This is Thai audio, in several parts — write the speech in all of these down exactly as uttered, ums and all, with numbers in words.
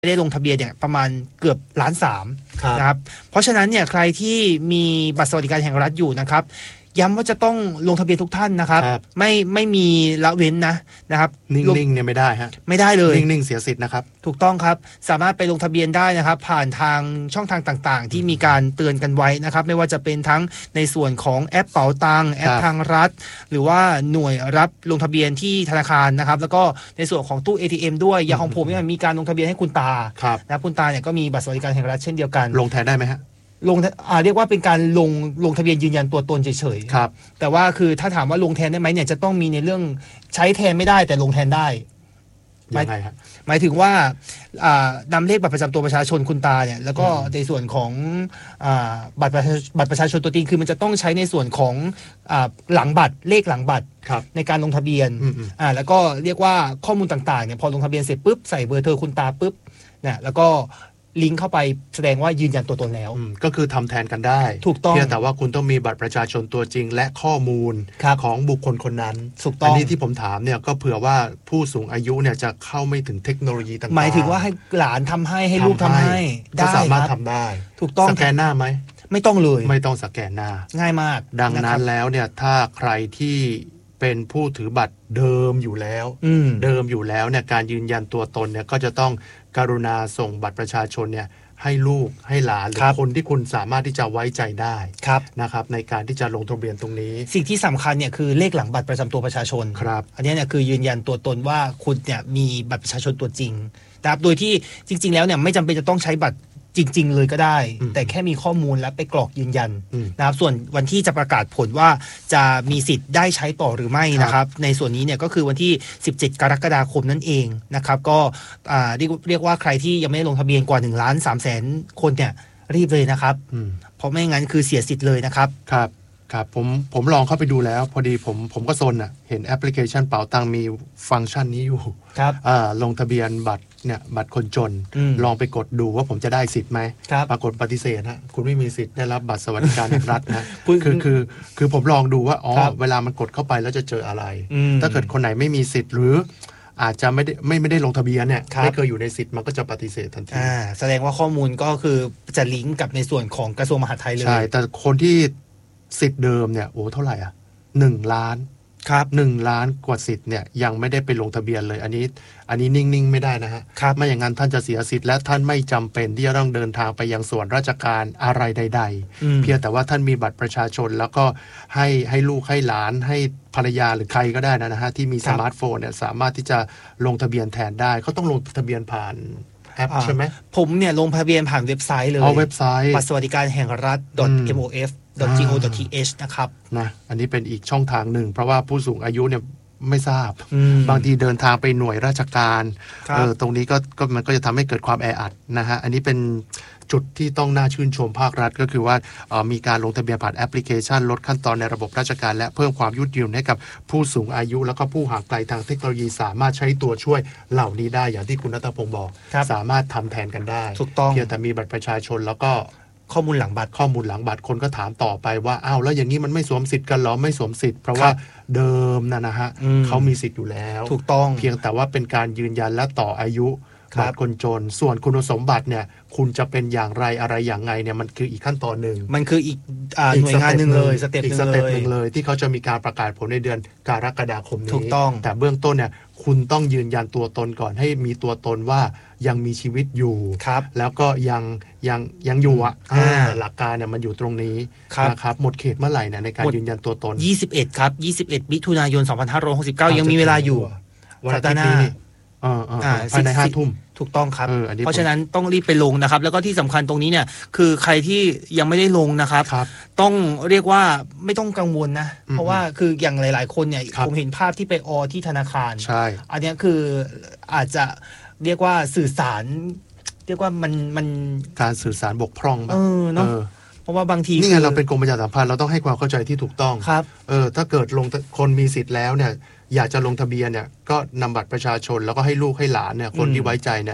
ได้ลงทะเบียนเนี่ยประมาณเกือบล้านสามนะครับเพราะฉะนั้นเนี่ยใครที่มีบัตรสวัสดิการแห่งรัฐอยู่นะครับย้ำว่าจะต้องลงทะเบียนทุกท่านนะครับไม่ไม่มีละเว้นนะนะครับนิ่งๆเนี่ยไม่ได้ฮะไม่ได้เลยนิ่งๆเสียสิทธิ์นะครับถูกต้องครับสามารถไปลงทะเบียนได้นะครับผ่านทางช่องทางต่างๆที่มีการเตือนกันไว้นะครับไม่ว่าจะเป็นทั้งในส่วนของแอปเป๋าตังแอปทางรัฐหรือว่าหน่วยรับลงทะเบียนที่ธนาคารนะครับแล้วก็ในส่วนของตู้ เอ ที เอ็ม ด้วยอย่างของผมเนี่ยมีการลงทะเบียนให้คุณตานะคุณตาเนี่ยก็มีบัตรสวัสดิการแห่งรัฐเช่นเดียวกันลงแทนได้ไหมฮะลงอ่าเรียกว่าเป็นการลงลงทะเบียนยืนยันตัวตนเฉยๆครับแต่ว่าคือถ้าถามว่าลงแทนได้ไหมเนี่ยจะต้องมีในเรื่องใช้แทนไม่ได้แต่ลงแทนได้ยังไงครับหมายถึงว่าอ่านำเลขบัตรประจำตัวประชาชนคุณตาเนี่ยแล้วก็ในส่วนของอ่าบัตรบัตรประชาชนตัวจริงคือมันจะต้องใช้ในส่วนของอ่าหลังบัตรเลขหลังบัตรในการลงทะเบียนอ่าแล้วก็เรียกว่าข้อมูลต่างๆเนี่ยพอลงทะเบียนเสร็จปุ๊บใส่เบอร์โทรคุณตาปุ๊บเนี่ยแล้วก็ลิงก์เข้าไปแสดงว่ายืนยันตัวตนแล้วก็คือทำแทนกันได้ถูกต้องเพียงแต่ว่าคุณต้องมีบัตรประชาชนตัวจริงและข้อมูลของบุคคลคนนั้นถูกต้องอันนี้ที่ผมถามเนี่ยก็เผื่อว่าผู้สูงอายุเนี่ยจะเข้าไม่ถึงเทคโนโลยีต่างๆหมายถึงว่าให้หลานทำให้ให้ลูกทำให้ได้สามารถทำได้ถูกต้องสแกนหน้าไหมไม่ต้องเลยไม่ต้องสแกนหน้าง่ายมากดังนั้นแล้วเนี่ยถ้าใครที่เป็นผู้ถือบัตรเดิมอยู่แล้วเดิมอยู่แล้วเนี่ยการยืนยันตัวตนเนี่ยก็จะต้องกรุณาส่งบัตรประชาชนเนี่ยให้ลูกให้หลานหรือคนที่คุณสามารถที่จะไว้ใจได้นะครับในการที่จะลงทะเบียนตรงนี้สิ่งที่สำคัญเนี่ยคือเลขหลังบัตรประจำตัวประชาชนครับอันนี้เนี่ยคือยืนยันตัวตนว่าคุณเนี่ยมีบัตรประชาชนตัวจริงนะครับโดยที่จริงๆแล้วเนี่ยไม่จำเป็นจะต้องใช้บัตรจริงๆเลยก็ได้แต่แค่มีข้อมูลและไปกรอกยืนยันนะครับส่วนวันที่จะประกาศผลว่าจะมีสิทธิ์ได้ใช้ต่อหรือไม่นะครับในส่วนนี้เนี่ยก็คือวันที่สิบเจ็ดกรกฎาคมนั่นเองนะครับก็เรียกเรียกว่าใครที่ยังไม่ได้ลงทะเบียนกว่าหนึ่งล้านสามแสนคนเนี่ยรีบเลยนะครับเพราะไม่งั้นคือเสียสิทธิ์เลยนะครับครับครับผมผมลองเข้าไปดูแล้วพอดีผมผมก็ซนอ่ะเห็นแอปพลิเคชันเป๋าตังมีฟังก์ชันนี้อยู่ครับลงทะเบียนบัตรเนี่ยบัตรคนจนลองไปกดดูว่าผมจะได้สิทธิ์ไหมปรากฏปฏิเสธฮะคุณไม่มีสิทธิ์ได้รับบัตรสวัสดิการแห่งรัฐนะคือคือคือผมลองดูว่าอ๋อเวลามันกดเข้าไปแล้วจะเจออะไรถ้าเกิดคนไหนไม่มีสิทธิ์หรืออาจจะไม่ได้ไม่ไม่ได้ลงทะเบียนเนี่ยไม่เคยอยู่ในสิทธิ์มันก็จะปฏิเสธทันทีแสดงว่าข้อมูลก็คือจะลิงก์กับในส่วนของกระทรวงมหาดไทยเลยใช่แต่คนที่สิทธิ์เดิมเนี่ยโอ้เท่าไหร่อ่ะหนึ่งล้านครับหนึ่งล้านกว่าสิทธิ์เนี่ยยังไม่ได้ไปลงทะเบียนเลยอันนี้อันนี้นิ่งๆไม่ได้นะฮะไม่อย่างนั้นท่านจะเสียสิทธิ์และท่านไม่จำเป็นที่จะต้องเดินทางไปยังส่วนราชการอะไรใดๆเพียงแต่ว่าท่านมีบัตรประชาชนแล้วก็ให้ให้ลูกให้หลานให้ภรรยาหรือใครก็ได้นะฮะที่มีสมาร์ทโฟนเนี่ยสามารถที่จะลงทะเบียนแทนได้เขาต้องลงทะเบียนผ่านแอปใช่ไหมผมเนี่ยลงทะเบียนผ่านเว็บไซต์เลยเอาเว็บไซต์บัตรสวัสดิการแห่งรัฐ .mof .go.th นะครับนะอันนี้เป็นอีกช่องทางหนึ่งเพราะว่าผู้สูงอายุเนี่ยไม่ทราบบางทีเดินทางไปหน่วยราชการเออตรงนี้ก็ก็มันก็จะทำให้เกิดความแออัดนะฮะอันนี้เป็นจุดที่ต้องน่าชื่นชมภาครัฐก็คือว่ามีการลงทะเบียนผ่านแอปพลิเคชันลดขั้นตอนในระบบราชการและเพิ่มความยืดหยุ่นให้กับผู้สูงอายุแล้วก็ผู้ห่างไกลทางเทคโนโลยีสามารถใช้ตัวช่วยเหล่านี้ได้อย่างที่คุณณัฐพงศ์บอกสามารถทำแทนกันได้ถูกต้องเพียงแต่มีบัตรประชาชนแล้วก็ข้อมูลหลังบัตรข้อมูลหลังบัตรคนก็ถามต่อไปว่าอ้าวแล้วอย่างนี้มันไม่สวมสิทธิ์กันหรอไม่สวมสิทธิ์เพราะว่าเดิมนะนะฮะเขามีสิทธิ์อยู่แล้วถูกต้องเพียงแต่ว่าเป็นการยืนยันและต่ออายุบัตรคนจนส่วนคุณสมบัติเนี่ยคุณจะเป็นอย่างไรอะไรอย่างไงเนี่ยมันคืออีกขั้นตอนหนึ่งมันคืออีกหน่วยงานหนึ่งเลยสเต็ปอีกสเต็ปหนึ่งเลยที่เขาจะมีการประกาศผลในเดือนกรกฎาคมนี้ถูกต้องแต่เบื้องต้นเนี่ยคุณต้องยืนยันตัวตนก่อนให้มีตัวตนว่ายังมีชีวิตอยู่แล้วก็ยังยังยังอยู่อ่ะหลักการเนี่ยมันอยู่ตรงนี้นะครับหมดเขตเมื่อไหร่เนี่ยในการยืนยันตัวตนยี่สิบเอ็ดครับยี่สิบเอ็ดมิถุนายนสองพันห้าร้อยหกสิบเก้ายังมีเวลาอยู่วันอาทิตย์นี้ภายในห้าทุ่มถูกต้องครับเพราะฉะนั้นต้องรีบไปลงนะครับแล้วก็ที่สำคัญตรงนี้เนี่ยคือใครที่ยังไม่ได้ลงนะครับต้องเรียกว่าไม่ต้องกังวลนะเพราะว่าคืออย่างหลายๆคนเนี่ยผมเห็นภาพที่ไปออที่ธนาคารใช่อันนี้คืออาจจะเรียกว่าสื่อสารเรียกว่ามันมันการสื่อสารบกพร่องเออเนาะเพราะว่าบางทีนี่ไงเราเป็นกรมประชาสัมพันธ์เราต้องให้ความเข้าใจที่ถูกต้องครับเออถ้าเกิดลงคนมีสิทธิ์แล้วเนี่ยอยากจะลงทะเบียนเนี่ยก็นำบัตรประชาชนแล้วก็ให้ลูกให้หลานเนี่ยคนที่ไว้ใจเนี่ย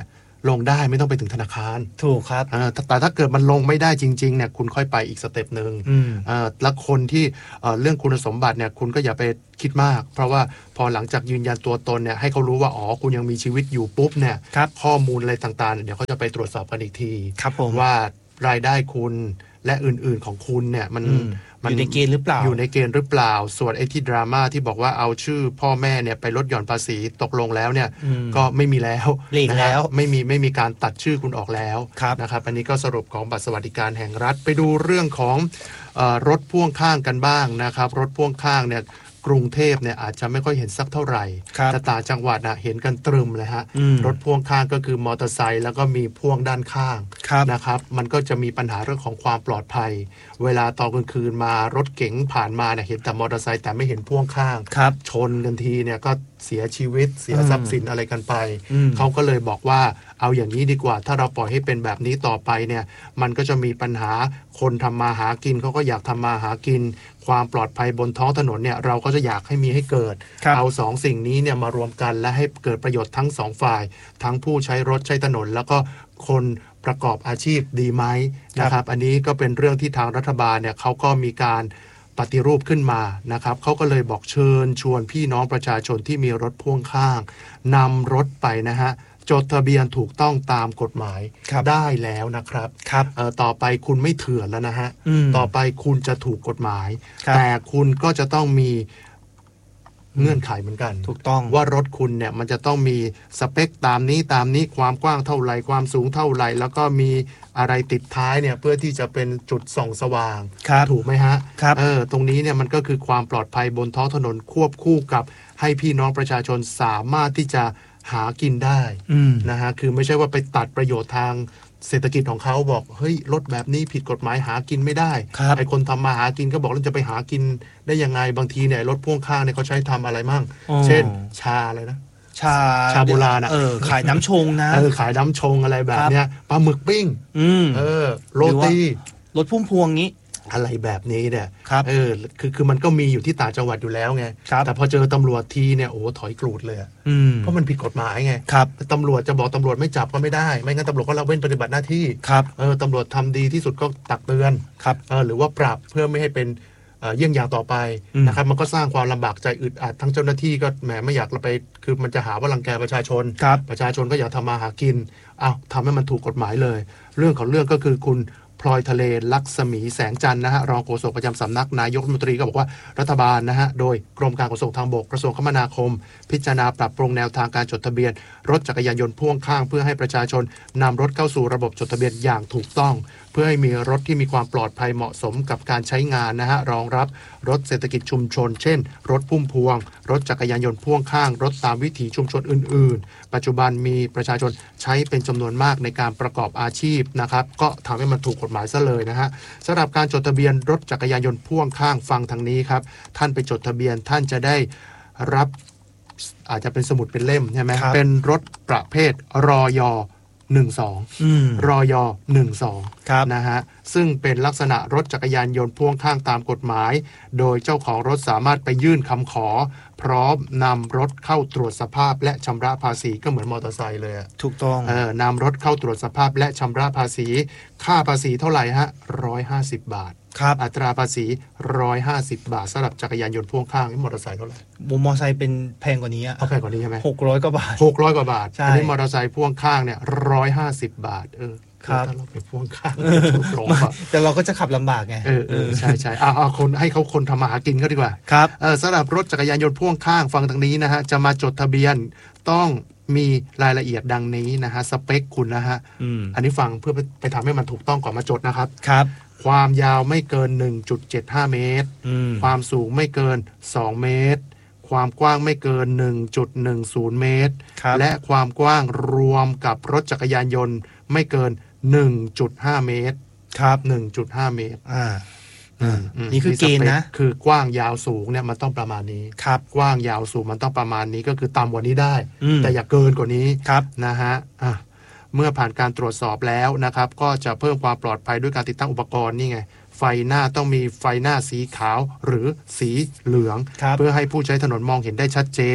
ลงได้ไม่ต้องไปถึงธนาคารถูกครับแต่ถ้าเกิดมันลงไม่ได้จริงๆเนี่ยคุณค่อยไปอีกสเต็ปนึงแล้วคนที่เรื่องคุณสมบัติเนี่ยคุณก็อย่าไปคิดมากเพราะว่าพอหลังจากยืนยันตัวตนเนี่ยให้เขารู้ว่าอ๋อคุณยังมีชีวิตอยู่ปุ๊บเนี่ยข้อมูลอะไรต่างๆเดี๋ยวเขาจะไปตรวจสอบกันอีกทีว่ารายได้คุณและอื่นๆของคุณเนี่ยมันอยู่ในเกณฑ์หรือเปล่าอยู่ในเกณฑ์หรือเปล่าส่วนไอ้ที่ดราม่าที่บอกว่าเอาชื่อพ่อแม่เนี่ยไปลดหย่อนภาษีตกลงแล้วเนี่ยก็ไม่มีแล้วนะแล้วไม่มีไม่มีการตัดชื่อคุณออกแล้วนะครับอันนี้ก็สรุปของบัตรสวัสดิการแห่งรัฐไปดูเรื่องของเอ่อรถพ่วงข้างกันบ้างนะครับรถพ่วงข้างเนี่ยกรุงเทพเนี่ยอาจจะไม่ค่อยเห็นสักเท่าไหร่แต่ต่างจังหวัดนะเห็นกันตรึมเลยฮะรถพ่วงข้างก็คือมอเตอร์ไซค์แล้วก็มีพ่วงด้านข้างนะครับมันก็จะมีปัญหาเรื่องของความปลอดภัยเวลาตอนกลางคืนมารถเก๋งผ่านมาเนี่ยเห็นแต่มอเตอร์ไซค์แต่ไม่เห็นพ่วงข้างชนกันทีเนี่ยก็เสียชีวิตเสียทรัพย์สินอะไรกันไปเขาก็เลยบอกว่าเอาอย่างนี้ดีกว่าถ้าเราปล่อยให้เป็นแบบนี้ต่อไปเนี่ยมันก็จะมีปัญหาคนทำมาหากินเขาก็อยากทำมาหากินความปลอดภัยบนท้องถนนเนี่ยเราก็จะอยากให้มีให้เกิดเอาสองสิ่งนี้เนี่ยมารวมกันและให้เกิดประโยชน์ทั้งสองฝ่ายทั้งผู้ใช้รถใช้ถนนแล้วก็คนประกอบอาชีพดีไหมนะครับอันนี้ก็เป็นเรื่องที่ทางรัฐบาลเนี่ยเขาก็มีการปฏิรูปขึ้นมานะครับเขาก็เลยบอกเชิญชวนพี่น้องประชาชนที่มีรถพ่วงข้างนำรถไปนะฮะจดทะเบียนถูกต้องตามกฎหมายได้แล้วนะครับครับต่อไปคุณไม่เถื่อนแล้วนะฮะต่อไปคุณจะถูกกฎหมายแต่คุณก็จะต้องมีเงื่อนไขเหมือนกันถูกต้องว่ารถคุณเนี่ยมันจะต้องมีสเปคตามนี้ตามนี้ความกว้างเท่าไหร่ความสูงเท่าไหร่แล้วก็มีอะไรติดท้ายเนี่ยเพื่อที่จะเป็นจุดส่องสว่างถูกไหมฮะเออตรงนี้เนี่ยมันก็คือความปลอดภัยบนท้องถนนควบคู่กับให้พี่น้องประชาชนสามารถที่จะหากินได้นะฮะคือไม่ใช่ว่าไปตัดประโยชน์ทางเศรษฐกิจของเขาบอกเฮ้ยรถแบบนี้ผิดกฎหมายหากินไม่ได้ไอ้คนทำมาหากินก็บอกแล้วจะไปหากินได้ยังไงบางทีเนี่ยรถพ่วงข้างเนี่ยเขาใช้ทำอะไรมั่งเช่นชาอะไรนะชาชาโบราณเออขายน้ำชงนะเออขายน้ำชงอะไรแบบเนี้ยปลาหมึกปิ้งเออโรตีรถพุ่มพวงงี้อะไรแบบนี้เนี่ยเออคือคือมันก็มีอยู่ที่ต่างจังหวัดอยู่แล้วไงแต่พอเจอตำรวจทีเนี่ยโอ้ถอยกรูดเลยเพราะมันผิดกฎหมายไงตำรวจจะบอกตำรวจไม่จับก็ไม่ได้ไม่งั้นตำรวจก็ละเว้นปฏิบัติหน้าที่เออตำรวจทำดีที่สุดก็ตักเตือนเออหรือว่าปรับเพื่อไม่ให้เป็นเยี่ยงอย่างต่อไปนะครับมันก็สร้างความลำบากใจอึดอัดทั้งเจ้าหน้าที่ก็แหมไม่อยากไปคือมันจะหาว่ารังแกประชาชนประชาชนก็อยากทำมาหากินอ้าวทำให้มันถูกกฎหมายเลยเรื่องของเรื่องก็คือคุณพลอยทะเลลักษมีแสงจันทร์นะฮะรองโฆษกประจำสำนักนายกรัฐมนตรีก็บอกว่ารัฐบาลนะฮะโดยกรมการขนส่งทางบกกระทรวงคมนาคมพิจารณาปรับปรุงแนวทางการจดทะเบียนรถจักรยานยนต์พ่วงข้างเพื่อให้ประชาชนนำรถเข้าสู่ระบบจดทะเบียนอย่างถูกต้องเพื่อให้มีรถที่มีความปลอดภัยเหมาะสมกับการใช้งานนะฮะรองรับรถเศรษฐกิจชุมชนเช่นรถพุ่มพวงรถจักรยานยนต์พ่วงข้างรถตามวิถีชุมชนอื่นๆปัจจุบันมีประชาชนใช้เป็นจำนวนมากในการประกอบอาชีพนะครับก็ทำให้มันถูกกฎหมายซะเลยนะฮะสำหรับการจดทะเบียนรถจักรยานยนต์พ่วงข้างฟังทางนี้ครับท่านไปจดทะเบียนท่านจะได้รับอาจจะเป็นสมุดเป็นเล่มใช่ไหมเป็นรถประเภทรอยหนึ่งสองรอยหนึ่งสองนะฮะซึ่งเป็นลักษณะรถจักรยานยนต์พ่วงข้างตามกฎหมายโดยเจ้าของรถสามารถไปยื่นคำขอพร้อมนำรถเข้าตรวจสภาพและชำระภาษีก็เหมือนมอเตอร์ไซค์เลยถูกต้องเออนำรถเข้าตรวจสภาพและชำระภาษีค่าภาษีเท่าไหร่ฮะร้อยห้าสิบบาทอัตราภาษีหนึ่งร้อยห้าสิบบาทสำหรับจักรยานยนต์พ่วงข้างนี่มอเตอร์ไซค์เท่าไหร่มอเตอร์ไซค์เป็นแพงกว่านี้อ่ะเอาแพงกว่านี้ใช่ไหมหกร้อยกว่าบาทหกร้อยกว่าบาทอันนี้มอเตอร์ไซค์พ่วงข้างเนี่ยหนึ่งร้อยห้าสิบบาทเออครับถ้าเราไปพ่วงข้างแต่เราก็จะขับลำบากไงเออเออใช่ใช่เอาเอาคนให้เขาคนทำมาหากินก็ดีกว่าครับเออสำหรับรถจักรยานยนต์พ่วงข้างฟังทางนี้นะฮะจะมาจดทะเบียนต้องมีรายละเอียดดังนี้นะฮะสเปคคุณนะฮะอ, อันนี้ฟังเพื่อไปทำให้มันถูกต้องก่อนมาจดนะครับครับความยาวไม่เกิน หนึ่งจุดเจ็ดห้า เมตรความสูงไม่เกินสองเมตรความกว้างไม่เกิน หนึ่งจุดหนึ่งศูนย์ เมตรและความกว้างรวมกับรถจักรยานยนต์ไม่เกิน หนึ่งจุดห้า เมตรครับหนึ่งจุดห้า เมตรอ่านี่คือเกณฑ์นะคือกว้างยาวสูงเนี่ยมันต้องประมาณนี้ครับกว้างยาวสูงมันต้องประมาณนี้ก็คือต่ำกว่านี้ได้แต่อย่าเกินกว่านี้นะฮะอ่ะเมื่อผ่านการตรวจสอบแล้วนะครับก็จะเพิ่มความปลอดภัยด้วยการติดตั้งอุปกรณ์นี่ไงไฟหน้าต้องมีไฟหน้าสีขาวหรือสีเหลืองเพื่อให้ผู้ใช้ถนนมองเห็นได้ชัดเจน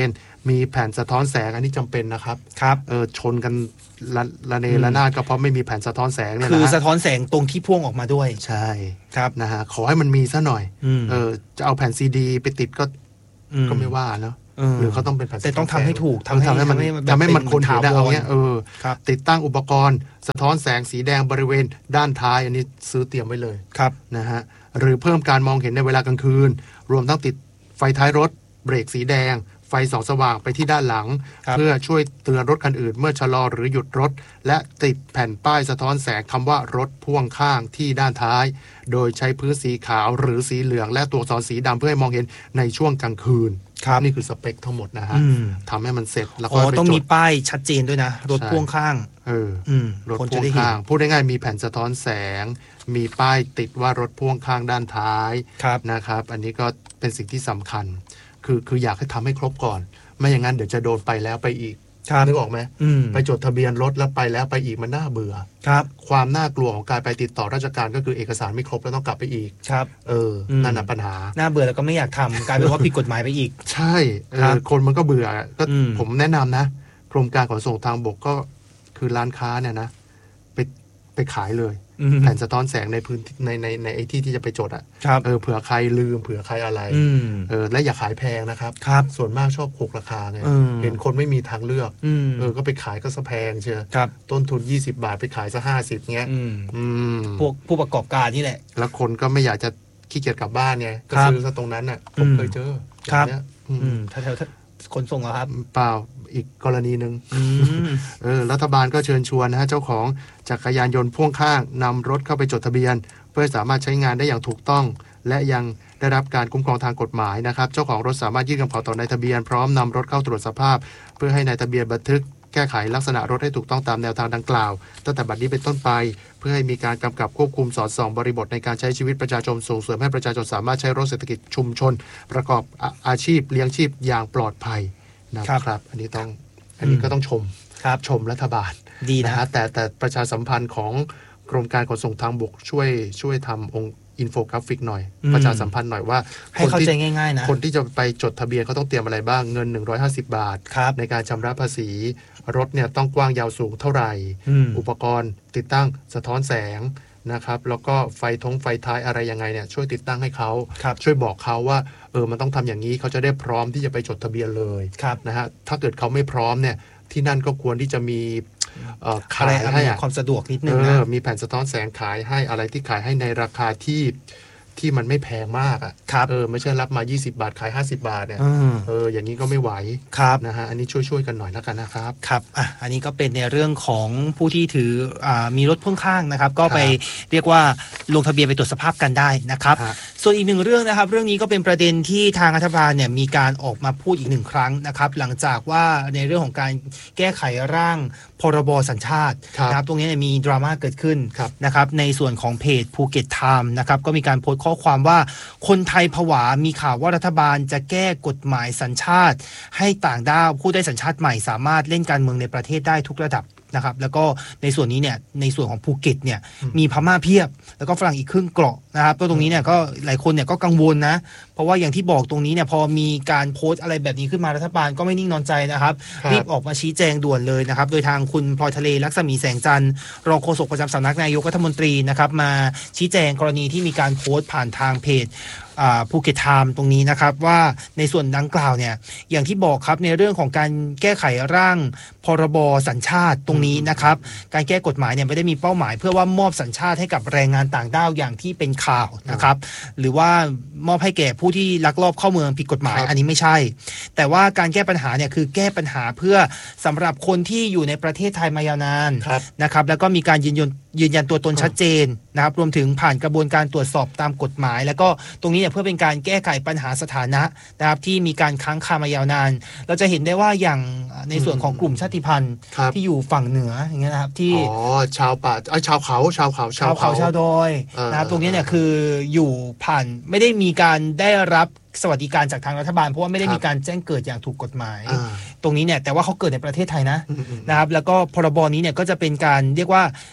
มีแผ่นสะท้อนแสงอันนี้จำเป็นนะครับครับเออชนกันละละเนระนาดก็เพราะไม่มีแผ่นสะท้อนแสงเนี่ยนะคือสะท้อนแสงตรงที่พ่วงออกมาด้วยใช่ครับนะฮะขอให้มันมีซะหน่อยเออจะเอาแผ่นซีดีไปติดก็ก็ไม่ว่าเนาะหรือเขาต้องเป็นแผ่นแต่ต้องทำให้ถูกทำให้มันทำให้มันคนถือได้เอาเนี้ยเออติดตั้งอุปกรณ์สะท้อนแสงสีแดงบริเวณด้านท้ายอันนี้ซื้อเตรียมไว้เลยครับนะฮะหรือเพิ่มการมองเห็นในเวลากลางคืนรวมทั้งติดไฟท้ายรถเบรกสีแดงไฟส่องสว่างไปที่ด้านหลังเพื่อช่วยเตือนรถคันอื่นเมื่อชะลอหรือหยุดรถและติดแผ่นป้ายสะท้อนแสงคำว่ารถพ่วงข้างที่ด้านท้ายโดยใช้พื้นสีขาวหรือสีเหลืองและตัวอักษรสีดำเพื่อให้มองเห็นในช่วงกลางคืนนี่คือสเปคทั้งหมดนะฮะทำให้มันเสร็จแล้วก็ต้องมีป้ายชัดเจนด้วยนะรถพ่วงข้างเออรถพ่วงข้างพูดง่ายๆมีแผ่นสะท้อนแสงมีป้ายติดว่ารถพ่วงข้างด้านท้ายนะครับอันนี้ก็เป็นสิ่งที่สำคัญคือคืออยากให้ทำให้ครบก่อนไม่อย่างนั้นเดี๋ยวจะโดนไปแล้วไปอีกนึกออกไหมไปจดทะเบียนรถแล้วไปแล้วไปอีกมันน่าเบื่อครับความน่ากลัวของการไปติดต่อราชการก็คือเอกสารไม่ครบแล้วต้องกลับไปอีกครับเออนั่นแหละปัญหาน่าเบื่อแล้วก็ไม่อยากทำกลายเป็นว่าผิดกฎหมายไปอีกใช่เออคนมันก็เบื่อก็ผมแนะนำนะกรมการขนส่งทางบกก็คือร้านค้าเนี่ยนะไปไปขายเลยแผ่นสะท้อนแสงในพื้นในในในไอ้ที่ที่จะไปจดอ่ะเออเผื่อใครลืมเผื่อใครอะไรเออและอย่าขายแพงนะครับส่วนมากชอบโขกราคาไงเห็นคนไม่มีทางเลือกเออก็ไปขายก็ซะแพงเชียวต้นทุนยี่สิบบาทไปขายซะห้าสิบเงี้ยพวกผู้ประกอบการนี่แหละแล้วคนก็ไม่อยากจะขี้เกียจกลับบ้านไงก็ซื้อซะตรงนั้นอ่ะผมเคยเจอครับถ้าแถวขนส่งเหรอครับเปล่าอีกกรณีหนึ่งเออรัฐบาลก็เชิญชวนนะฮะเจ้าของจักรยานยนต์พ่วงข้างนำรถเข้าไปจดทะเบียนเพื่อสามารถใช้งานได้อย่างถูกต้องและยังได้รับการคุ้มครองทางกฎหมายนะครับเจ้าของรถสามารถยื่นคำขอต่อนายทะเบียนพร้อมนำรถเข้าตรวจสภาพเพื่อให้นายทะเบียนบันทึกแก้ไขลักษณะรถให้ถูกต้องตามแนวทางดังกล่าวตั้งแต่บัดนี้เป็นต้นไปเพื่อให้มีการกำกับควบคุมสอดส่องบริบทในการใช้ชีวิตประชาชนส่งเสริมให้ประชาชนสามารถใช้รถเศรษฐกิจชุมชนประกอบอาชีพเลี้ยงชีพอย่างปลอดภัยนะครับอันนี้ต้องอันนี้ก็ต้องชมชมรัฐบาลดีนะนะฮะแต่แต่ประชาสัมพันธ์ของกรมการขนส่งทางบกช่วยช่วยทำองค์อินโฟกราฟิกหน่อยประชาสัมพันธ์หน่อยว่าให้เข้าใจง่ายๆนะคนที่จะไปจดทะเบียนเขาต้องเตรียมอะไรบ้างเงินหนึ่งร้อยห้าสิบบาทในการชำระภาษีรถเนี่ยต้องกว้างยาวสูงเท่าไหร่อุปกรณ์ติดตั้งสะท้อนแสงนะครับแล้วก็ไฟท้องไฟท้ายอะไรยังไงเนี่ยช่วยติดตั้งให้เขาช่วยบอกเขาว่าเออมันต้องทำอย่างนี้เขาจะได้พร้อมที่จะไปจดทะเบียนเลยนะฮะถ้าเกิดเขาไม่พร้อมเนี่ยที่นั่นก็ควรที่จะมีขายให้ความสะดวกนิดนึงนะมีแผ่นสะท้อนแสงขายให้อะไรที่ขายให้ในราคาที่ที่มันไม่แพงมากอ่ะเออไม่ใช่รับมายี่สิบบาทขายห้าสิบบาทเนี่ยเอออย่างนี้ก็ไม่ไหวนะฮะอันนี้ช่วยๆกันหน่อยแล้วกันนะครับครับอ่ะอันนี้ก็เป็นในเรื่องของผู้ที่ถืออ่ามีรถพ่วงข้างนะครับก็ไปเรียกว่าลงทะเบียนไปตรวจสภาพกันได้นะครับส่วนอีกหนึ่งเรื่องนะครับเรื่องนี้ก็เป็นประเด็นที่ทางรัฐบาลเนี่ยมีการออกมาพูดอีกหนึ่งครั้งนะครับหลังจากว่าในเรื่องของการแก้ไขร่างพรบสัญชาตินะครับตรงนี้เนี่ยมีดราม่าเกิดขึ้นนะครับในส่วนของเพจภูเก็ตไทม์นะครับก็มีการโพสต์ข้อความว่าคนไทยผวามีข่าวว่ารัฐบาลจะแก้กฎหมายสัญชาติให้ต่างด้าวผู้ได้สัญชาติใหม่สามารถเล่นการเมืองในประเทศได้ทุกระดับนะครับแล้วก็ในส่วนนี้เนี่ยในส่วนของภูเก็ตเนี่ยมีพม่าเพียบแล้วก็ฝรั่งอีกครึ่งเกราะนะครับก็ตรงนี้เนี่ยก็หลายคนเนี่ยก็กังวลนะเพราะว่าอย่างที่บอกตรงนี้เนี่ยพอมีการโพสต์อะไรแบบนี้ขึ้นมารัฐบาลก็ไม่นิ่งนอนใจนะครับรีบออกมาชี้แจงด่วนเลยนะครับโดยทางคุณพลอยทะเลลักษมีแสงจันทร์รองโฆษกประจำสำนักนายกรัฐมนตรีนะครับมาชี้แจงกรณีที่มีการโพสต์ผ่านทางเพจภูเก็ตไทม์ตรงนี้นะครับว่าในส่วนดังกล่าวเนี่ยอย่างที่บอกครับในเรื่องของการแก้ไขร่างพรบสัญชาติตรงนี้นะครับการแก้กฎหมายเนี่ยไม่ได้มีเป้าหมายเพื่อว่ามอบสัญชาติให้กับแรงงานต่างด้าวอย่างที่เป็นข่าวนะครับหรือว่ามอบให้แก่ผู้ที่ลักลอบเข้าเมืองผิดกฎหมายอันนี้ไม่ใช่แต่ว่าการแก้ปัญหาเนี่ยคือแก้ปัญหาเพื่อสำหรับคนที่อยู่ในประเทศไทยมายาวนานนะครับแล้วก็มีการยืนยันยืนยันตัวตนชัดเจนนะครับรวมถึงผ่านกระบวนการตรวจสอบตามกฎหมายแล้วก็ตรงนี้เนี่ยเพื่อเป็นการแก้ไขปัญหาสถานะนะครับที่มีการค้างคามายาวนานเราจะเห็นได้ว่าอย่างในส่วนของกลุ่มชาติพันธุ์ที่อยู่ฝั่งเหนืออย่างเงี้ยนะครับที่อ๋อชาวป่าไอ้ชาวเขาชาวเขาชาวเขาชาวดอยนะครับตรงนี้เนี่ยคืออยู่ผ่านไม่ได้มีการได้รับสวัสดิการจากทางรัฐบาลเพราะว่าไม่ได้มีการแจ้งเกิดอย่างถูกกฎหมายตรงนี้เนี่ยแต่ว่าเขาเกิดในประเทศไทยนะนะครับแล้วก็พรบนี้เนี่ยก็จะเป็นการเรียกว่า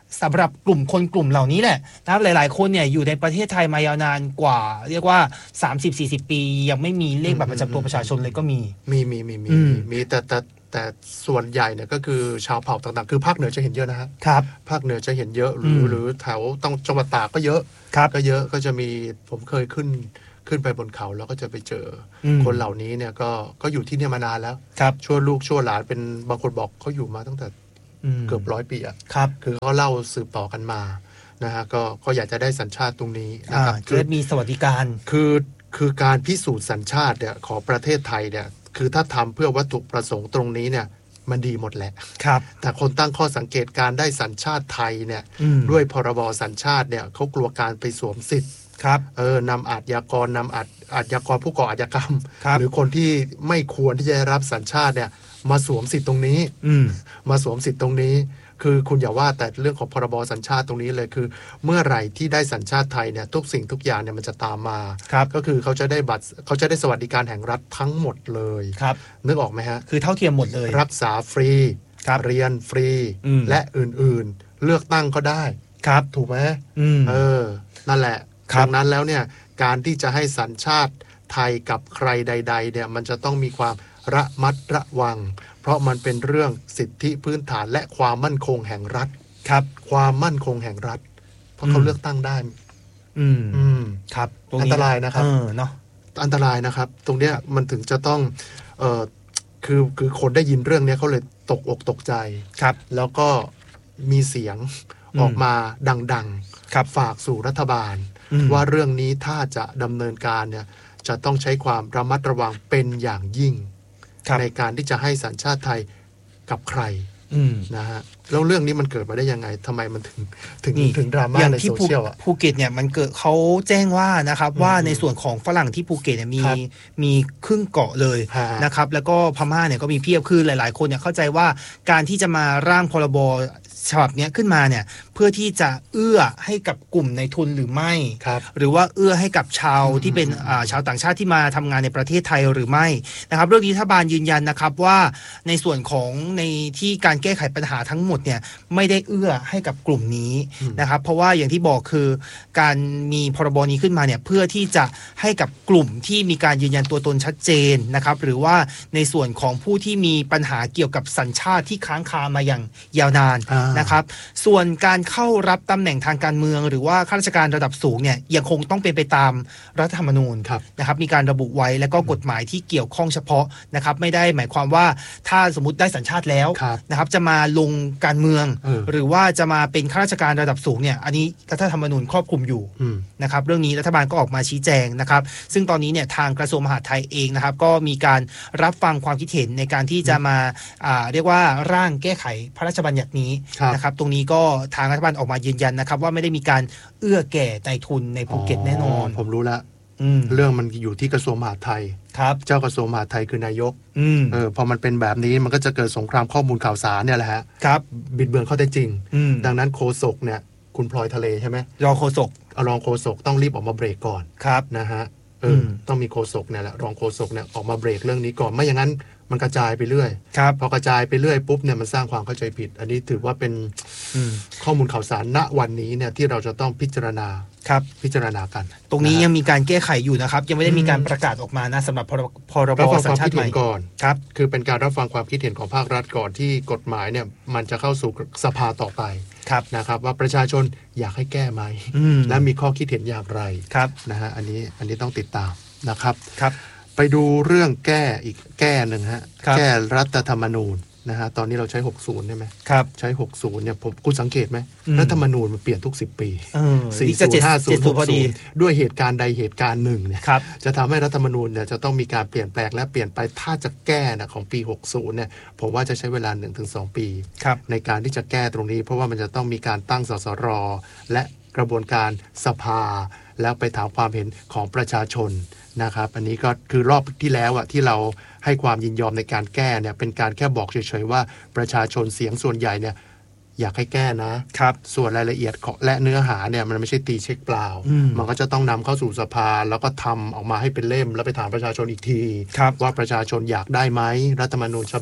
สำหรับกลุ่มคนกลุ่มเหล่านี้แหละนะครับหลายๆคนเนี่ยอยู่ในประเทศไทยมายาวนานกว่าเรียกว่า สามสิบสี่สิบ ปียังไม่มีเลขบัตรประจำตัวประชาชนเลยก็มีมีมีมีมีมีแต่แต่แต่ส่วนใหญ่เนี่ยก็คือชาวเผ่าต่างๆคือภาคเหนือจะเห็นเยอะนะฮะครับภาคเหนือจะเห็นเยอะหรือหรือแถวต้องจังหวัดตากก็เยอะก็เยอะก็จะมีผมเคยขึ้นขึ้นไปบนเขาแล้วก็จะไปเจอคนเหล่านี้เนี่ยก็ก็อยู่ที่เนี่ยมานานแล้วชั่วลูกชั่วหลานเป็นบางคนบอกเขาอยู่มาตั้งแต่เกือบร้อยปีอ่ะคือเขาเล่าสืบต่อกันมานะฮะก็ก็อยากจะได้สัญชาติตรงนี้นะครับคือมีสวัสดิการคือคือการพิสูจน์สัญชาติเนี่ยของประเทศไทยเนี่ยคือถ้าทำเพื่อวัตถุประสงค์ตรงนี้เนี่ยมันดีหมดแหละครับแต่คนตั้งข้อสังเกตการได้สัญชาติไทยเนี่ยด้วยพรบสัญชาติเนี่ยเขากลัวการไปสวมสิทธิ์ครับเออนำอาชญากรนำอาชอาชญากรผู้ก่ออาชญากรรมหรือคนที่ไม่ควรที่จะได้รับสัญชาติเนี่ยมาสวมสิทธิ์ตรงนี้มาสวมสิทธิ์ตรงนี้คือคุณอย่าว่าแต่เรื่องของพรบสัญชาติตรงนี้เลยคือเมื่อไหร่ที่ได้สัญชาติไทยเนี่ยทุกสิ่งทุกอย่างเนี่ยมันจะตามมาก็คือเขาจะได้บัตรเขาจะได้สวัสดิการแห่งรัฐทั้งหมดเลยครับนึกออกไหมฮะคือเท่าเทียมหมดเลยรักษาฟรีเรียนฟรีและอื่นๆเลือกตั้งก็ได้ครับถูกไหมเออนั่นแหละดังนั้นแล้วเนี่ยการที่จะให้สัญชาติไทยกับใครใดๆเนี่ยมันจะต้องมีความระมัดระวังเพราะมันเป็นเรื่องสิทธิพื้นฐานและความมั่นคงแห่งรัฐครับความมั่นคงแห่งรัฐเพราะเขาเลือกตั้งได้อืมอืมครับอันตรายนะครับเออเนาะอันตรายนะครับตรงเนี้ยมันถึงจะต้องเอ่อคือคือคนได้ยินเรื่องนี้เขาเลยตกอกตกใจครับแล้วก็มีเสียงออกมาดังๆฝากสู่รัฐบาลว่าเรื่องนี้ถ้าจะดำเนินการเนี่ยจะต้องใช้ความระมัดระวังเป็นอย่างยิ่งในการที่จะให้สัญชาติไทยกับใครนะฮะแล้วเรื่องนี้มันเกิดมาได้ยังไงทำไมมันถึงถึงถึงดราม่าในโซเชียลอ่ะภูเก็ตเนี่ยมันเกิดเขาแจ้งว่านะครับว่าในส่วนของฝรั่งที่ภูเก็ตเนี่ยมีมีครึ่งเกาะเลยนะครับแล้วก็พม่าเนี่ยก็มีเพียบคือหลายๆคนเนี่ยเข้าใจว่าการที่จะมาร่างพรบฉบับนี้ขึ้นมาเนี่ยเพื่อที่จะเอื้อให้กับกลุ่มในทุนหรือไม่หรือว่าเอื้อให้กับชาวที่เป็นชาวต่างชาติที่มาทำงานในประเทศไทยหรือไม่นะครับเรื่องนี้รัฐบาลยืนยันนะครับว่าในส่วนของในที่การแก้ไขปัญหาทั้งหมดเนี่ยไม่ได้เอื้อให้กับกลุ่มนี้นะครับเพราะว่าอย่างที่บอกคือการมีพรบนี้ขึ้นมาเนี่ยเพื่อที่จะให้กับกลุ่มที่มีการยืนยันตัวตนชัดเจนนะครับหรือว่าในส่วนของผู้ที่มีปัญหาเกี่ยวกับสัญชาติที่ค้างคามาอย่างยาวนานนะครับส่วนการเข้ารับตำแหน่งทางการเมืองหรือว่าข้าราชการระดับสูงเนี่ยยังคงต้องเป็นไปตามรัฐธรรมนูญนะครับมีการระบุไว้และก็กฎหมายที่เกี่ยวข้องเฉพาะนะครับไม่ได้หมายความว่าถ้าสมมติได้สัญชาติแล้วนะครับจะมาลงการเมืองหรือว่าจะมาเป็นข้าราชการระดับสูงเนี่ยอันนี้รัฐธรรมนูญครอบคลุมอยู่นะครับเรื่องนี้รัฐบาลก็ออกมาชี้แจงนะครับซึ่งตอนนี้เนี่ยทางกระทรวงมหาดไทยเองนะครับก็มีการรับฟังความคิดเห็นในการที่จะมาเรียกว่าร่างแก้ไขพระราชบัญญัตินี้นะครับตรงนี้ก็ทางรัฐบาลออกมายืนยันนะครับว่าไม่ได้มีการเอื้อแก่นายทุนในภูเก็ตแน่นอนผมรู้แล้วเรื่องมันอยู่ที่กระทรวงมหาดไทยครับเจ้ากระทรวงมหาดไทยคือนายกเออพอมันเป็นแบบนี้มันก็จะเกิดสงครามข้อมูลข่าวสารเนี่ยแหละฮะครับบิดเบือนข้อเท็จจริงดังนั้นโฆษกเนี่ยคุณพลอยทะเลใช่ไหมรองโฆษกรองโฆษกต้องรีบออกมาเบรกก่อนครับนะฮะเออต้องมีโฆษกเนี่ยแหละรองโฆษกเนี่ยออกมาเบรกเรื่องนี้ก่อนไม่อย่างนั้นมันกระจายไปเรื่อยพอกระจายไปเรื่อยปุ๊บเนี่ยมันสร้างความเข้าใจผิดอันนี้ถือว่าเป็นข้อมูลข่าวสารณวันนี้เนี่ยที่เราจะต้องพิจารณาครับพิจารณากันตรงนี้ยังมีการแก้ไขอยู่นะครับยังไม่ได้มีการประกาศออกมานะสำหรับพรบสัญชาติใหม่ก่อนครับคือเป็นการรับฟังความคิดเห็นของภาครัฐก่อนที่กฎหมายเนี่ยมันจะเข้าสู่สภาต่อไปนะครับว่าประชาชนอยากให้แก้ไหมและมีข้อคิดเห็นอย่างไรนะฮะอันนี้อันนี้ต้องติดตามนะครับครับไปดูเรื่องแก้อีกแก้หนึ่งฮะแก้รัฐธรรมนูญนะฮะตอนนี้เราใช้หกสิบใช่ไหมครับใช้หกสิบเนี่ยผมคุณสังเกตไหมรัฐธรรมนูญมันเปลี่ยนทุกสิบปีสี่สิบ ห้าสิบ หกสิบด้วยเหตุการณ์ใดเหตุการณ์หนึ่งเนี่ยจะทำให้รัฐธรรมนูญเนี่ยจะต้องมีการเปลี่ยนแปลงและเปลี่ยนไปถ้าจะแก้นะของปีหกสิบเนี่ยผมว่าจะใช้เวลา หนึ่งถึงสอง ปีในการที่จะแก้ตรงนี้เพราะว่ามันจะต้องมีการตั้งสสรและกระบวนการสภาแล้วไปถามความเห็นของประชาชนนะครับอันนี้ก็คือรอบที่แล้วอะที่เราให้ความยินยอมในการแก้เนี่ยเป็นการแค่บอกเฉยๆว่าประชาชนเสียงส่วนใหญ่เนี่ยอยากให้แก้นะครับส่วนรายละเอียดและเนื้อหาเนี่ยมันไม่ใช่ตีเช็คเปล่ามันก็จะต้องนำเข้าสู่สภาแล้วก็ทำออกมาให้เป็นเล่มแล้วไปถามประชาชนอีกทีว่าประชาชนอยากได้ไหมรัฐธรรมนูญฉบับ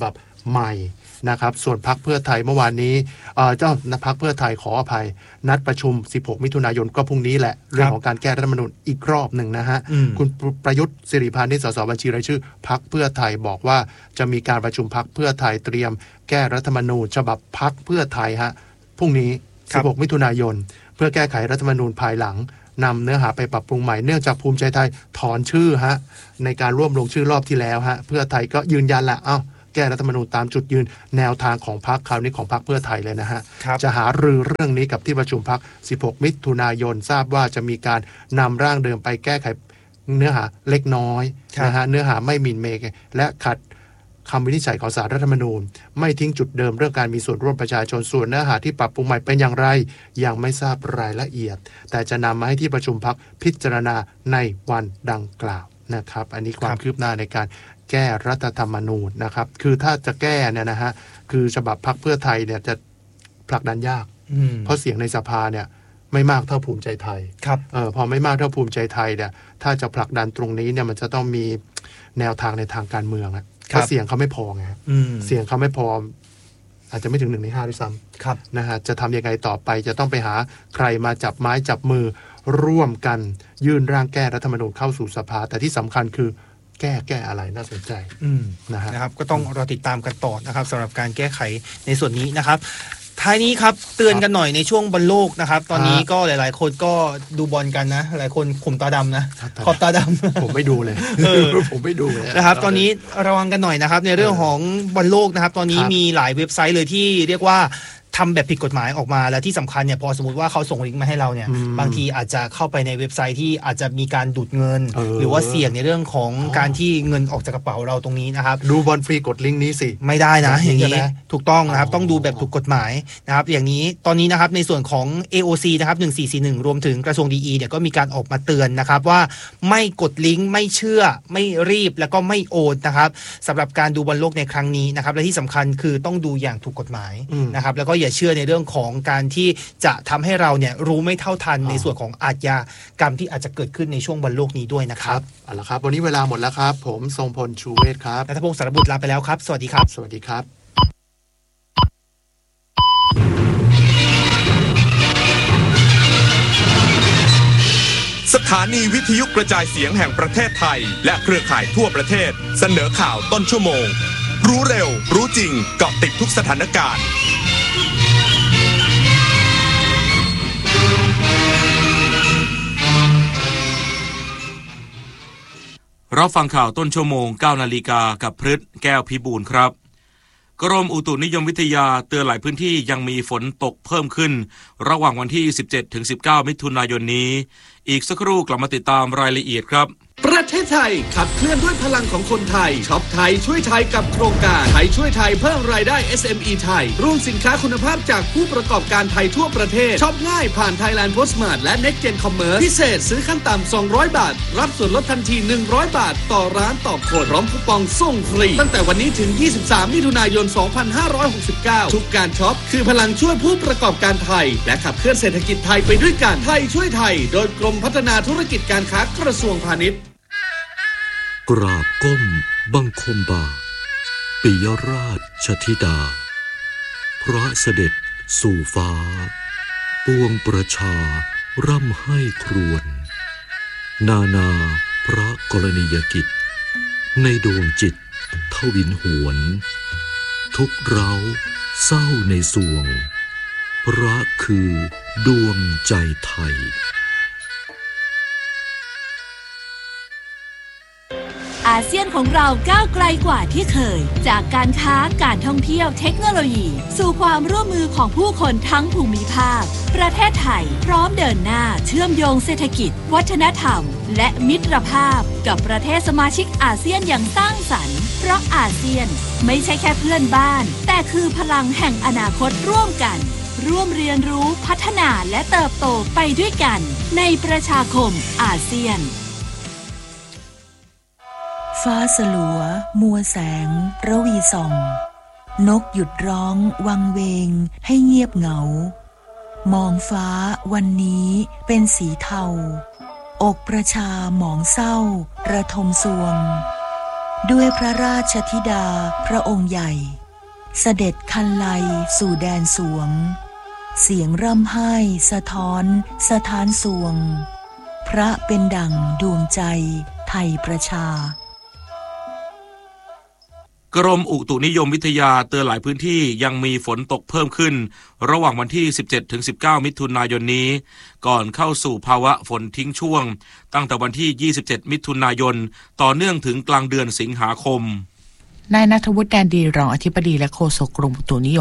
ใหม่นะครับส่วนพรรคเพื่อไทยเมื่อวานนี้เจ้าพรรคเพื่อไทยขออภัยนัดประชุมสิบหกมิถุนายนก็พรุ่งนี้แหละเรื่องของการแก้รัฐธรรมนูญอีกรอบหนึ่งนะฮะคุณประยุทธ์สิริพานิชสสบัญชีรายชื่อพรรคเพื่อไทยบอกว่าจะมีการประชุมพรรคเพื่อไทยเตรียมแก้รัฐธรรมนูญฉบับพรรคเพื่อไทยฮะพรุ่งนี้สิบหกมิถุนายนเพื่อแก้ไขรัฐธรรมนูญภายหลังนำเนื้อหาไปปรับปรุงใหม่เนื่องจากภูมิใจไทยถอนชื่อฮะในการร่วมลงชื่อรอบที่แล้วฮะเพื่อไทยก็ยืนยันละเอ้าแก้รัฐธรรมนูญตามจุดยืนแนวทางของพรรคคราวนี้ของพรรคเพื่อไทยเลยนะฮะจะหารือเรื่องนี้กับที่ประชุมพรรคสิบหกมิถุนายนทราบว่าจะมีการนำร่างเดิมไปแก้ไขเนื้อหาเล็กน้อยนะฮะเนื้อหาไม่หมิ่นเมย์และขัดคำวินิจฉัยของศาลรัฐธรรมนูญไม่ทิ้งจุดเดิมเรื่องการมีส่วนร่วมประชาชนส่วนเนื้อหาที่ปรับปรุงใหม่เป็นอย่างไรยังไม่ทราบรายละเอียดแต่จะนำมาให้ที่ประชุมพรรคพิจารณาในวันดังกล่าวนะครับอันนี้ความคืบหน้าในการแก้รัฐธรรมนูญนะครับคือถ้าจะแก้เนี่ยนะฮะคือฉบับพรรคเพื่อไทยเนี่ยจะผลักดันยากเพราะเสียงในสภาเนี่ยไม่มากเท่าภูมิใจไทยครับเออพอไม่มากเท่าภูมิใจไทยเนี่ยถ้าจะผลักดันตรงนี้เนี่ยมันจะต้องมีแนวทางในทางการเมืองอะเพราะเสียงเขาไม่พอไงเสียงเขาไม่พออาจจะไม่ถึงหนึ่งในห้าด้วยซ้ำนะฮะจะทำยังไงต่อไปจะต้องไปหาใครมาจับไม้จับมือร่วมกันยื่นร่างแก้รัฐธรรมนูญเข้าสู่สภาแต่ที่สำคัญคือแก้แก้อะไรน่าสนใจนะฮะนะครับก็ต้องรอติดตามกันต่อนะครับสำหรับการแก้ไขในส่วนนี้นะครับท้ายนี้ครับเตือนกันหน่อยในช่วงบอลโลกนะครับตอนนี้ก็หลายๆคนก็ดูบอลกันนะหลายคนข่มตาดำนะขอบตาดำผมไม่ดูเลยผมไม่ดูเลยนะครับตอนนี้ระวังกันหน่อยนะครับในเรื่องของบอลโลกนะครับตอนนี้มีหลายเว็บไซต์เลยที่เรียกว่าทำแบบผิดกฎหมายออกมาและที่สำคัญเนี่ยพอสมมติว่าเขาส่งลิงก์มาให้เราเนี่ยบางทีอาจจะเข้าไปในเว็บไซต์ที่อาจจะมีการดูดเงินหรือว่าเสี่ยงในเรื่องของการที่เงินออกจากกระเป๋าเราตรงนี้นะครับดูบอลฟรีกดลิงก์นี้สิไม่ได้นะอย่างนี้ถูกต้องนะครับต้องดูแบบถูกกฎหมายนะครับอย่างนี้ตอนนี้นะครับในส่วนของ เอ โอ ซี นะครับหนึ่งสี่สี่หนึ่งรวมถึงกระทรวงดีอีเนี่ยก็มีการออกมาเตือนนะครับว่าไม่กดลิงก์ไม่เชื่อไม่รีบแล้วก็ไม่โอนนะครับสำหรับการดูบอลโลกในครั้งนี้นะครับและที่สำคัญคือต้องดูอย่างถูกกฎหมายนะครับแล้วก็อย่าเชื่อในเรื่องของการที่จะทำให้เราเนี่ยรู้ไม่เท่าทันในส่วนของอาชญากรรมที่อาจจะเกิดขึ้นในช่วงบอลโลกนี้ด้วยนะครับเอาละครับวันนี้เวลาหมดแล้วครับผมทรงพลชูเวชครับณัฐพงศ์สารบุตรลาไปแล้วครับสวัสดีครับสวัสดีครับสถานีวิทยุกระจายเสียงแห่งประเทศไทยและเครือข่ายทั่วประเทศเสนอข่าวต้นชั่วโมงรู้เร็วรู้จริงเกาะติดทุกสถานการณ์รับฟังข่าวต้นชั่วโมง เก้านาฬิกากับพฤทธิ์แก้วพิบูลครับกรมอุตุนิยมวิทยาเตือนหลายพื้นที่ยังมีฝนตกเพิ่มขึ้นระหว่างวันที่ สิบเจ็ดถึงสิบเก้า มิถุนายนนี้อีกสักครู่กลับมาติดตามรายละเอียดครับประเทศไทยขับเคลื่อนด้วยพลังของคนไทยช็อปไทยช่วยไทยกับโครงการไทยช่วยไทยเพิ่มรายได้ เอส เอ็ม อี ไทยร่วมสินค้าคุณภาพจากผู้ประกอบการไทยทั่วประเทศช็อปง่ายผ่าน Thailand Postmart และ Next Gen Commerce พิเศษซื้อขั้นต่ำสองร้อยบาทรับส่วนลดทันทีหนึ่งร้อยบาทต่อร้านต่อคนพร้อมคูปองส่งฟรีตั้งแต่วันนี้ถึงยี่สิบสามมิถุนายนสองพันห้าร้อยหกสิบเก้าทุกการช็อปคือพลังช่วยผู้ประกอบการไทยและขับเคลื่อนเศรษฐกิจไทยไปด้วยกันไทยช่วยไทยโดยกรมพัฒนาธุรกิจการค้ากระทรวงพาณิชย์กราบก้มบังคมบาทปิยราชธิดาพระเสด็จสู่ฟ้าปวงประชาร่ำให้ครวญนานาพระกรณียกิจในดวงจิตทวินหวนทุกเร้าเศร้าในสวงพระคือดวงใจไทยอาเซียนของเราก้าวไกลกว่าที่เคยจากการค้าการท่องเที่ยวเทคโนโลยีสู่ความร่วมมือของผู้คนทั้งภูมิภาคประเทศไทยพร้อมเดินหน้าเชื่อมโยงเศรษฐกิจวัฒนธรรมและมิตรภาพกับประเทศสมาชิกอาเซียนอย่างสร้างสรรค์เพราะอาเซียนไม่ใช่แค่เพื่อนบ้านแต่คือพลังแห่งอนาคตร่วมกันร่วมเรียนรู้พัฒนาและเติบโตไปด้วยกันในประชาคมอาเซียนฟ้าสลัวมัวแสงระวีส่องนกหยุดร้องวังเวงให้เงียบเหงามองฟ้าวันนี้เป็นสีเทาอกประชาหมองเศร้าระทมสวงด้วยพระราชธิดาพระองค์ใหญ่เสด็จคันไลสู่แดนสวงเสียงร่ำไห้สะท้อนสถานสวงพระเป็นดั่งดวงใจไทยประชากรมอุตุนิยมวิทยาเตือนหลายพื้นที่ยังมีฝนตกเพิ่มขึ้นระหว่างวันที่ สิบเจ็ดถึงสิบเก้า มิถุนายนนี้ก่อนเข้าสู่ภาวะฝนทิ้งช่วงตั้งแต่วันที่ ยี่สิบเจ็ด มิถุนายนต่อเนื่องถึงกลางเดือนสิงหาคมนายณัฐวุฒิ แดนดีรองอธิบดีและโฆษกกรมอุตุนิยม